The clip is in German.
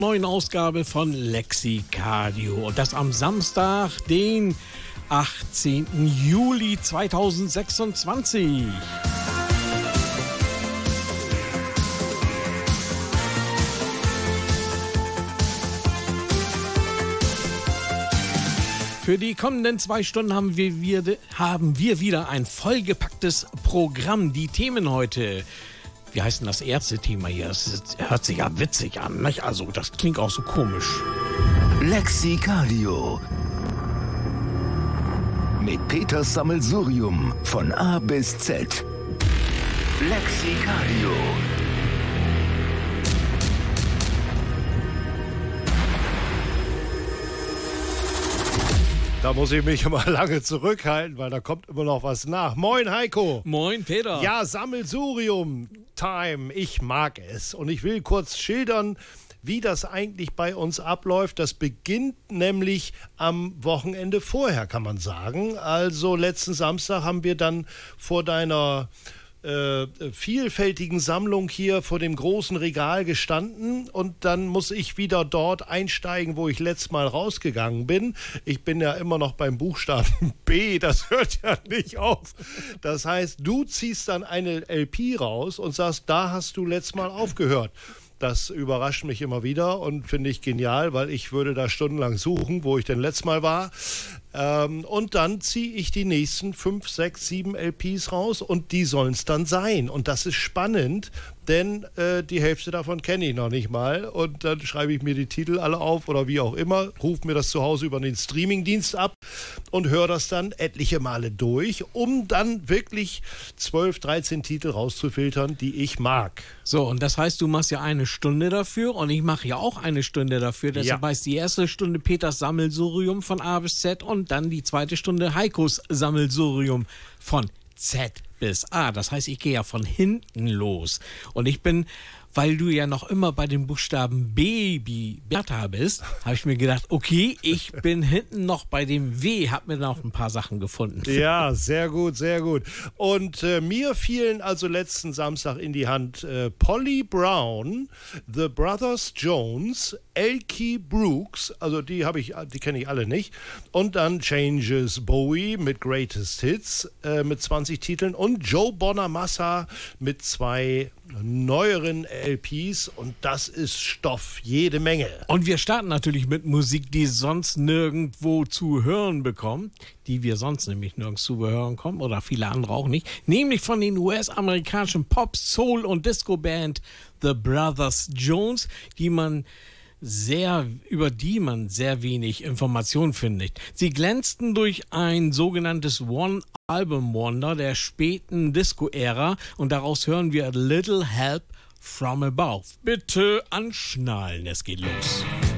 neuen Ausgabe von Lexikadio. Und das am Samstag, den 18. Juli 2026. Für die kommenden 2 Stunden haben wir wieder ein vollgepacktes Programm. Die Themen heute. Wie heißt denn das erste Thema hier? Es hört sich ja witzig an, nicht? Also, das klingt auch so komisch. Lexikadio. Mit Peter Sammelsurium von A bis Z. Lexikadio. Da muss ich mich immer lange zurückhalten, weil da kommt immer noch was nach. Moin Heiko. Moin Peter. Ja, Sammelsurium Time. Ich mag es. Und ich will kurz schildern, wie das eigentlich bei uns abläuft. Das beginnt nämlich am Wochenende vorher, kann man sagen. Also letzten Samstag haben wir dann vor deiner vielfältigen Sammlung hier vor dem großen Regal gestanden und dann muss ich wieder dort einsteigen, wo ich letztes Mal rausgegangen bin. Ich bin ja immer noch beim Buchstaben B, das hört ja nicht auf. Das heißt, du ziehst dann eine LP raus und sagst, da hast du letztes Mal aufgehört. Das überrascht mich immer wieder und finde ich genial, weil ich würde da stundenlang suchen, wo ich denn letztes Mal war. Und dann ziehe ich die nächsten 5, 6, 7 LPs raus und die sollen es dann sein. Und das ist spannend, denn die Hälfte davon kenne ich noch nicht mal. Und dann schreibe ich mir die Titel alle auf oder wie auch immer, rufe mir das zu Hause über den Streamingdienst ab und höre das dann etliche Male durch, um dann wirklich 12, 13 Titel rauszufiltern, die ich mag. So, und das heißt, du machst ja 1 Stunde dafür und ich mache ja auch 1 Stunde dafür. Deshalb heißt die erste Stunde Peters Sammelsurium von A bis Z und dann die zweite Stunde Heikos Sammelsurium von Z bis A. Das heißt, ich gehe ja von hinten los. Und ich bin, weil du ja noch immer bei dem Buchstaben B wie Bertha bist, habe ich mir gedacht, okay, ich bin hinten noch bei dem W, habe mir noch ein paar Sachen gefunden. Ja, sehr gut, sehr gut. Und mir fielen also letzten Samstag in die Hand Polly Brown, The Brothers Jones, Elkie Brooks, also die kenne ich alle nicht. Und dann Changes Bowie mit Greatest Hits mit 20 Titeln und Joe Bonamassa mit 2 neueren LPs und das ist Stoff, jede Menge. Und wir starten natürlich mit Musik, die sonst nirgendwo zu hören bekommt, die wir sonst nämlich nirgends zu hören kommen oder viele andere auch nicht, nämlich von den US-amerikanischen Pop-, Soul- und Disco-Band The Brothers Jones, über die man sehr wenig Informationen findet. Sie glänzten durch ein sogenanntes One-Album-Wonder der späten Disco-Ära und daraus hören wir A Little Help from Above. Bitte anschnallen, es geht los.